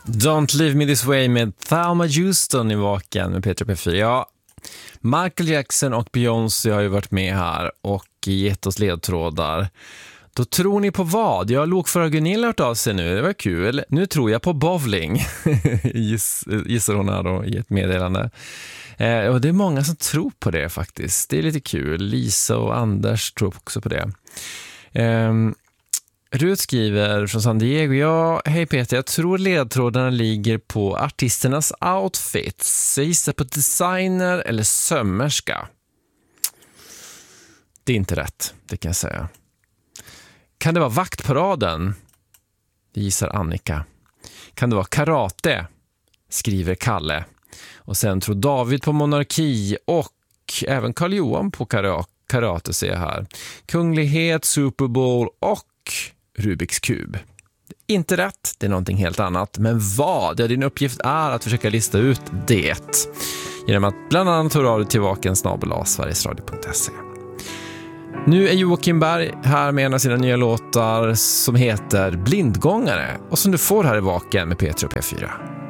Don't Leave Me This Way med Thelma Houston i Vaken med Peter P4. Ja, Michael Jackson och Beyoncé har ju varit med här och gett oss ledtrådar. Då tror ni på vad? Jag lokförare Gunilla har hört av sig nu, det var kul. Nu tror jag på bowling, gissar hon här då i ett meddelande. Och det är många som tror på det faktiskt. Det är lite kul. Lisa och Anders tror också på det. Rut skriver från San Diego: ja, hej Peter, jag tror ledtrådarna ligger på artisternas outfits. Jag gissar på designer eller sömmerska. Det är inte rätt, det kan jag säga. Kan det vara vaktparaden? Det gissar Annika. Kan det vara karate? Skriver Kalle. Och sen tror David på monarki och även Karl Johan på karate ser jag här. Kunglighet, Super Bowl och Rubiks kub. Inte rätt, det är någonting helt annat. Men vad? Ja, din uppgift är att försöka lista ut det. Genom att bland annat höra av dig till vaken@sverigesradio.se. Nu är Joakim Berg här med en av sina nya låtar som heter Blindgångare och som du får här i Vaken med Peter och P4.